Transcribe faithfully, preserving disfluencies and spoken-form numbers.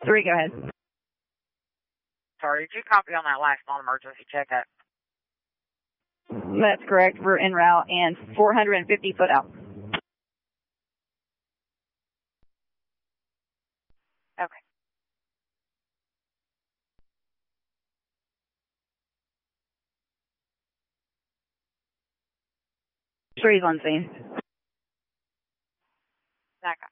Three, go ahead. Sorry, did you copy on that last non-emergency checkup? That's correct. We're en route and four hundred fifty foot out. Okay. Three's on scene. Okay.